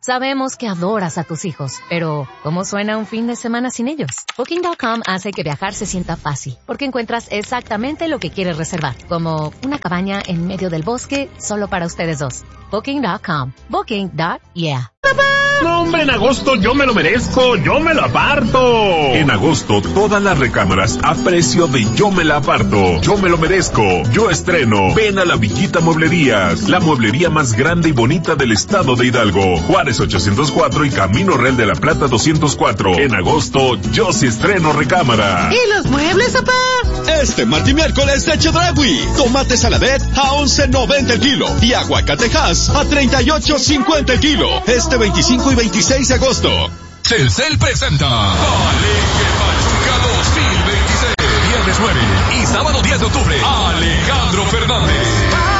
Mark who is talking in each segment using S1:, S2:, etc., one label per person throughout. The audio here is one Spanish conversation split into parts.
S1: Sabemos que adoras a tus hijos, pero ¿cómo suena un fin de semana sin ellos? Booking.com hace que viajar se sienta fácil, porque encuentras exactamente lo que quieres reservar, como una cabaña en medio del bosque solo para ustedes dos. Booking.com. Booking.yeah.
S2: No, hombre, en agosto yo me lo merezco, yo me lo aparto.
S3: En agosto, todas las recámaras a precio de yo me la aparto. Yo me lo merezco, yo estreno. Ven a la Villita Mueblerías, la mueblería más grande y bonita del estado de Hidalgo. Juárez 804 y Camino Real de la Plata 204. En agosto, yo sí estreno recámara.
S4: ¿Y los muebles, papá?
S5: Este martes y miércoles de Chedraui. Tomate saladet a $11.90 el kilo y aguacatejas a $38.50 el kilo. Este 25 y 26 de agosto.
S6: Telcel presenta Alegre Pachuca 2026. Viernes 9 y sábado 10 de octubre. Alejandro Fernández.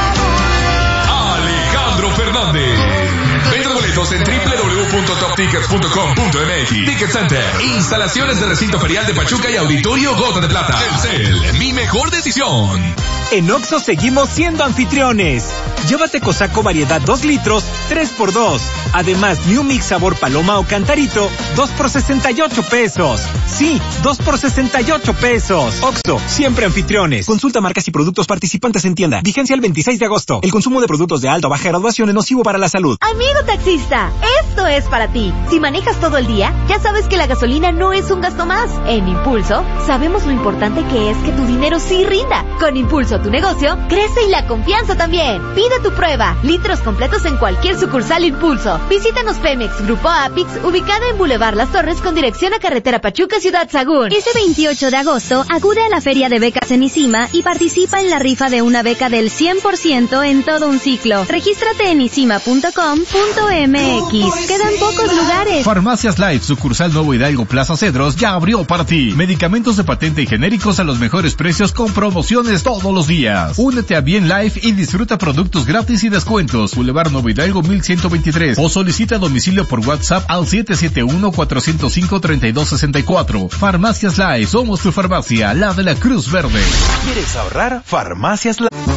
S6: Venta de boletos en www.toptickets.com.mx. Ticket Center. Instalaciones de recinto ferial de Pachuca y Auditorio Gota de Plata. Telcel, mi mejor decisión.
S7: En Oxxo seguimos siendo anfitriones. Llévate Cosaco variedad 2 litros, 3x2. Además, New Mix sabor paloma o cantarito, 2 por 68 pesos. Sí, 2 por 68 pesos. Oxxo, siempre anfitriones. Consulta marcas y productos participantes en tienda. Vigencia el 26 de agosto. El consumo de productos de alta o baja graduación es nocivo para la salud.
S8: Amigo taxista, esto es para ti. Si manejas todo el día, ya sabes que la gasolina no es un gasto más. En Impulso, sabemos lo importante que es que tu dinero sí rinda. Con Impulso, tu negocio crece y la confianza también. Pide tu prueba. Litros completos en cualquier sucursal Impulso. Visítanos Pemex Grupo Apix, ubicada en Boulevard Las Torres con dirección a Carretera Pachuca, Ciudad Sagún.
S9: Este 28 de agosto, acude a la Feria de Becas en ICIMA y participa en la rifa de una beca del 100% en todo un ciclo. Regístrate en isima.com.mx. Quedan pocos lugares.
S10: Farmacias Life, sucursal Nuevo Hidalgo Plaza Cedros, ya abrió para ti. Medicamentos de patente y genéricos a los mejores precios con promociones todos los días. Únete a Bien Life y disfruta productos gratis y descuentos. Boulevard Nuevo Hidalgo 1123 o solicita a domicilio por WhatsApp al 771-405-3264. Farmacias Life, somos tu farmacia, la de la Cruz Verde.
S7: ¿Quieres ahorrar? Farmacias Life.